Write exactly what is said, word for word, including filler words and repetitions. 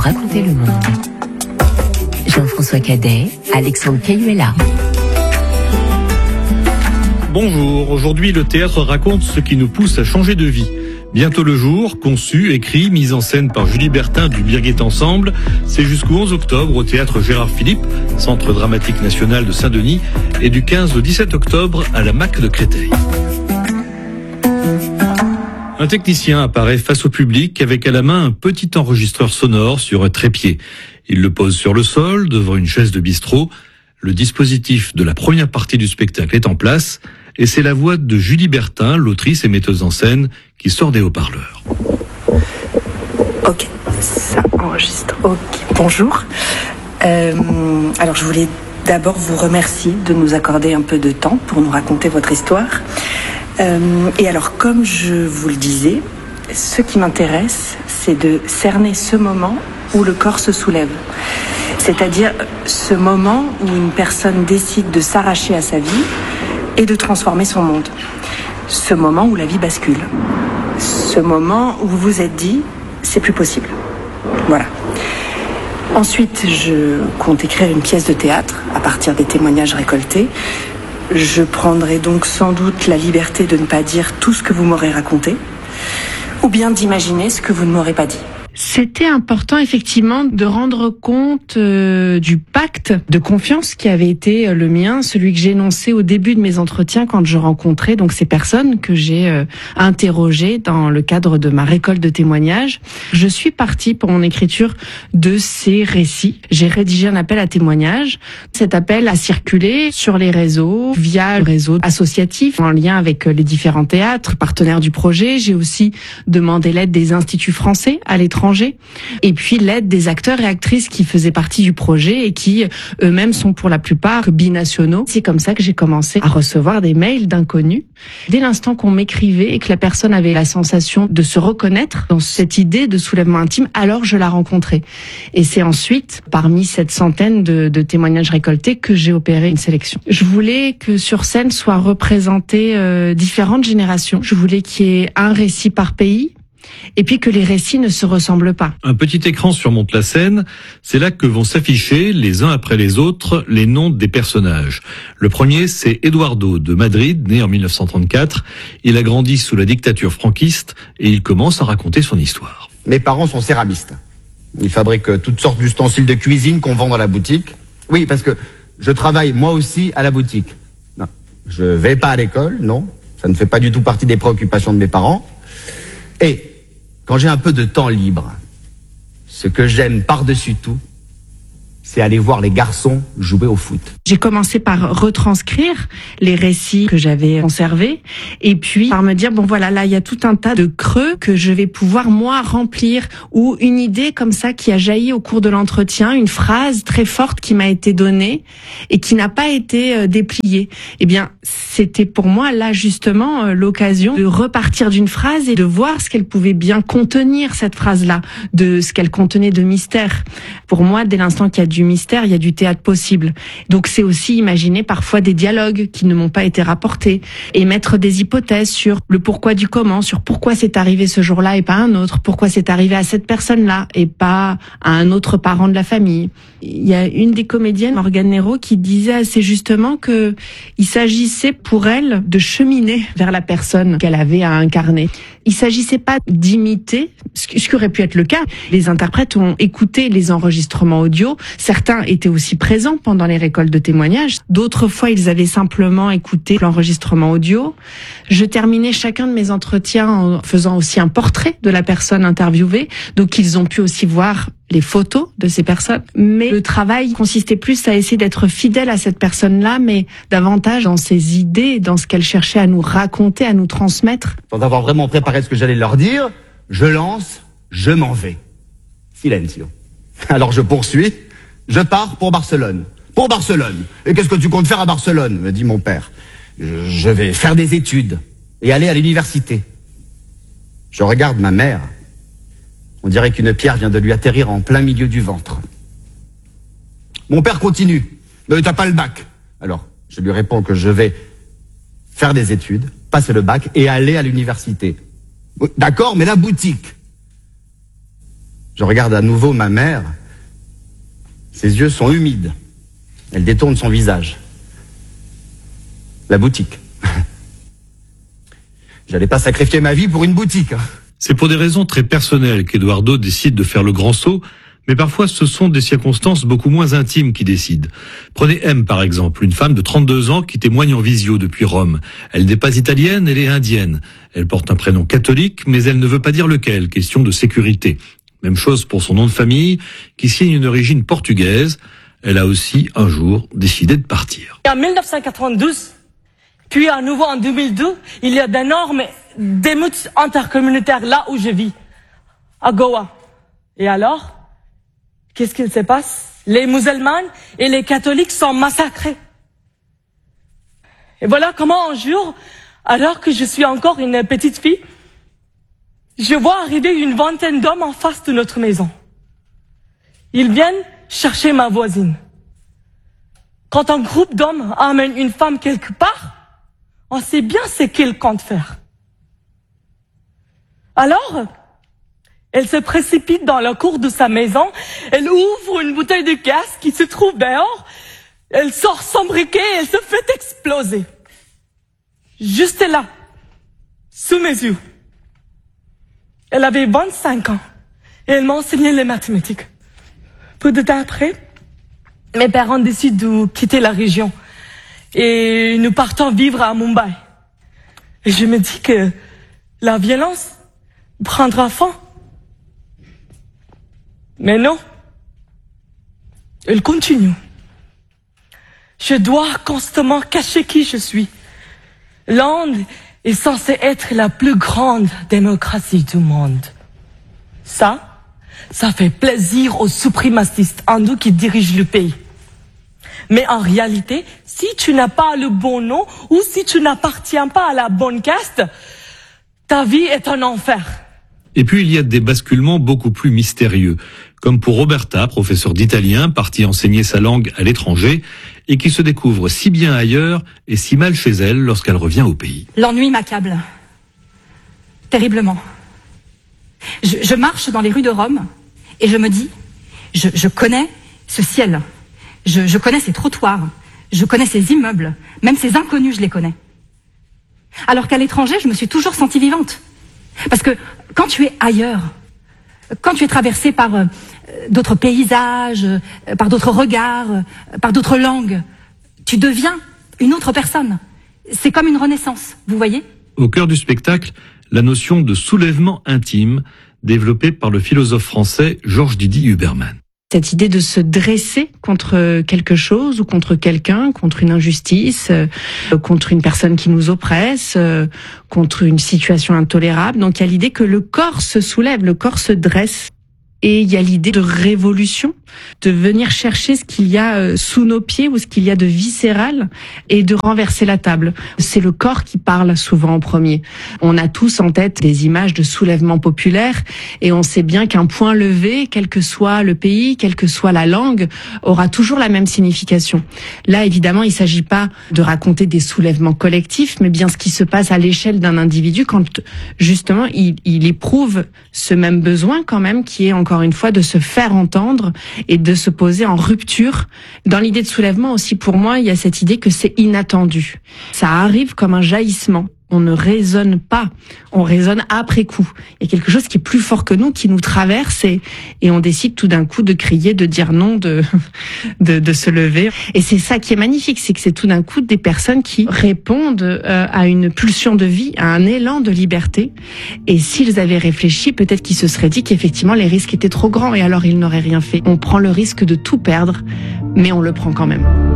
raconter le monde. Jean-François Cadet, Alexandre Cayuela. Bonjour, aujourd'hui le théâtre raconte ce qui nous pousse à changer de vie. Bientôt le jour, conçu, écrit, mise en scène par Julie Bertin du Birgit Ensemble, c'est jusqu'au onze octobre au théâtre Gérard Philippe, Centre dramatique national de Saint-Denis, et du quinze au dix-sept octobre à la M A C de Créteil. Un technicien apparaît face au public avec à la main un petit enregistreur sonore sur un trépied. Il le pose sur le sol, devant une chaise de bistrot. Le dispositif de la première partie du spectacle est en place, et c'est la voix de Julie Bertin, l'autrice et metteuse en scène, qui sort des haut-parleurs. Ok, ça enregistre. Ok, bonjour. Euh, alors je voulais d'abord vous remercier de nous accorder un peu de temps pour nous raconter votre histoire. Euh, et alors, comme je vous le disais, ce qui m'intéresse, c'est de cerner ce moment où le corps se soulève. C'est-à-dire ce moment où une personne décide de s'arracher à sa vie et de transformer son monde. Ce moment où la vie bascule. Ce moment où vous vous êtes dit, c'est plus possible. Voilà. Ensuite, je compte écrire une pièce de théâtre à partir des témoignages récoltés. Je prendrai donc sans doute la liberté de ne pas dire tout ce que vous m'aurez raconté, ou bien d'imaginer ce que vous ne m'aurez pas dit. C'était important effectivement de rendre compte euh, du pacte de confiance qui avait été euh, le mien, celui que j'énonçais au début de mes entretiens quand je rencontrais donc ces personnes que j'ai euh, interrogées dans le cadre de ma récolte de témoignages. Je suis partie pour mon écriture de ces récits. J'ai rédigé un appel à témoignages. Cet appel a circulé sur les réseaux, via le réseau associatif, en lien avec les différents théâtres partenaires du projet. J'ai aussi demandé l'aide des instituts français à l'étranger, et puis l'aide des acteurs et actrices qui faisaient partie du projet et qui eux-mêmes sont pour la plupart binationaux. C'est comme ça que j'ai commencé à recevoir des mails d'inconnus. Dès l'instant qu'on m'écrivait et que la personne avait la sensation de se reconnaître dans cette idée de soulèvement intime, alors je la rencontrais. Et c'est ensuite, parmi cette centaine de, de témoignages récoltés, que j'ai opéré une sélection. Je voulais que sur scène soient représentées euh, différentes générations. Je voulais qu'il y ait un récit par pays, et puis que les récits ne se ressemblent pas. Un petit écran surmonte la scène, c'est là que vont s'afficher, les uns après les autres, les noms des personnages. Le premier, c'est Eduardo de Madrid, né en mille neuf cent trente-quatre. Il a grandi sous la dictature franquiste et il commence à raconter son histoire. Mes parents sont céramistes. Ils fabriquent toutes sortes d'ustensiles de cuisine qu'on vend dans la boutique. Oui, parce que je travaille moi aussi à la boutique. Non, je vais pas à l'école, non. Ça ne fait pas du tout partie des préoccupations de mes parents. Et quand j'ai un peu de temps libre, ce que j'aime par-dessus tout, c'est aller voir les garçons jouer au foot. J'ai commencé par retranscrire les récits que j'avais conservés et puis par me dire, bon voilà, là il y a tout un tas de creux que je vais pouvoir moi remplir, ou une idée comme ça qui a jailli au cours de l'entretien, une phrase très forte qui m'a été donnée et qui n'a pas été euh, dépliée. Eh bien, c'était pour moi là justement euh, l'occasion de repartir d'une phrase et de voir ce qu'elle pouvait bien contenir, cette phrase-là, de ce qu'elle contenait de mystère. Pour moi, dès l'instant qu'il y a du mystère, il y a du théâtre possible. Donc c'est aussi imaginer parfois des dialogues qui ne m'ont pas été rapportés et mettre des hypothèses sur le pourquoi du comment, sur pourquoi c'est arrivé ce jour-là et pas un autre, pourquoi c'est arrivé à cette personne-là et pas à un autre parent de la famille. Il y a une des comédiennes, Morgane Nero, qui disait assez justement que il s'agissait pour elle de cheminer vers la personne qu'elle avait à incarner. Il s'agissait pas d'imiter, ce qui aurait pu être le cas. Les interprètes ont écouté les enregistrements audio. Certains étaient aussi présents pendant les récoltes de témoignages. D'autres fois, ils avaient simplement écouté l'enregistrement audio. Je terminais chacun de mes entretiens en faisant aussi un portrait de la personne interviewée. Donc, ils ont pu aussi voir les photos de ces personnes. Mais le travail consistait plus à essayer d'être fidèle à cette personne-là, mais davantage dans ses idées, dans ce qu'elle cherchait à nous raconter, à nous transmettre. Sans avoir vraiment préparé ce que j'allais leur dire, je lance, je m'en vais. Silencio. Alors je poursuis, je pars pour Barcelone. Pour Barcelone. Et qu'est-ce que tu comptes faire à Barcelone, me dit mon père. Je vais faire des études et aller à l'université. Je regarde ma mère. On dirait qu'une pierre vient de lui atterrir en plein milieu du ventre. Mon père continue. Mais t'as pas le bac. Alors, je lui réponds que je vais faire des études, passer le bac et aller à l'université. D'accord, mais la boutique. Je regarde à nouveau ma mère. Ses yeux sont humides. Elle détourne son visage. La boutique. J'allais pas sacrifier ma vie pour une boutique. C'est pour des raisons très personnelles qu'Eduardo décide de faire le grand saut, mais parfois ce sont des circonstances beaucoup moins intimes qui décident. Prenez M par exemple, une femme de trente-deux ans qui témoigne en visio depuis Rome. Elle n'est pas italienne, elle est indienne. Elle porte un prénom catholique, mais elle ne veut pas dire lequel, question de sécurité. Même chose pour son nom de famille, qui signe une origine portugaise. Elle a aussi un jour décidé de partir. En mille neuf cent quatre-vingt-douze, puis à nouveau en deux mille deux, il y a d'énormes d'émeutes intercommunautaires là où je vis, à Goa. Et alors, qu'est-ce qu'il se passe? Les musulmans et les catholiques sont massacrés. Et voilà comment un jour, alors que je suis encore une petite fille, je vois arriver une vingtaine d'hommes en face de notre maison. Ils viennent chercher ma voisine. Quand un groupe d'hommes amène une femme quelque part, on sait bien ce qu'ils comptent faire. Alors, elle se précipite dans la cour de sa maison, elle ouvre une bouteille de gaz qui se trouve dehors, elle sort son briquet et elle se fait exploser. Juste là, sous mes yeux. Elle avait vingt-cinq ans et elle m'a enseigné les mathématiques. Peu de temps après, mes parents décident de quitter la région et nous partons vivre à Mumbai. Et je me dis que la violence prendra fin. Mais non, elle continue. Je dois constamment cacher qui je suis. L'Inde est censée être la plus grande démocratie du monde. Ça, ça fait plaisir aux suprémacistes hindous qui dirigent le pays. Mais en réalité, si tu n'as pas le bon nom ou si tu n'appartiens pas à la bonne caste, ta vie est un enfer. Et puis il y a des basculements beaucoup plus mystérieux, comme pour Roberta, professeure d'italien, partie enseigner sa langue à l'étranger, et qui se découvre si bien ailleurs et si mal chez elle lorsqu'elle revient au pays. L'ennui m'accable. Terriblement. Je, je marche dans les rues de Rome et je me dis, je, je connais ce ciel, je, je connais ces trottoirs, je connais ces immeubles, même ces inconnus, je les connais. Alors qu'à l'étranger, je me suis toujours sentie vivante. Parce que quand tu es ailleurs, quand tu es traversé par euh, d'autres paysages, euh, par d'autres regards, euh, par d'autres langues, tu deviens une autre personne. C'est comme une renaissance, vous voyez ? Au cœur du spectacle, la notion de soulèvement intime, développée par le philosophe français Georges Didier Huberman. Cette idée de se dresser contre quelque chose ou contre quelqu'un, contre une injustice, euh, contre une personne qui nous oppresse, euh, contre une situation intolérable. Donc il y a l'idée que le corps se soulève, le corps se dresse. Et il y a l'idée de révolution, de venir chercher ce qu'il y a sous nos pieds ou ce qu'il y a de viscéral et de renverser la table. C'est le corps qui parle souvent en premier. On a tous en tête des images de soulèvement populaire et on sait bien qu'un point levé, quel que soit le pays, quelle que soit la langue, aura toujours la même signification. Là, évidemment, il ne s'agit pas de raconter des soulèvements collectifs, mais bien ce qui se passe à l'échelle d'un individu quand, justement, il, il éprouve ce même besoin quand même qui est encore encore une fois, de se faire entendre et de se poser en rupture. Dans l'idée de soulèvement aussi, pour moi, il y a cette idée que c'est inattendu. Ça arrive comme un jaillissement. On ne raisonne pas, on raisonne après coup. Il y a quelque chose qui est plus fort que nous, qui nous traverse et, et on décide tout d'un coup de crier, de dire non, de, de, de se lever. Et c'est ça qui est magnifique, c'est que c'est tout d'un coup des personnes qui répondent euh, à une pulsion de vie, à un élan de liberté. Et s'ils avaient réfléchi, peut-être qu'ils se seraient dit qu'effectivement les risques étaient trop grands et alors ils n'auraient rien fait. On prend le risque de tout perdre, mais on le prend quand même.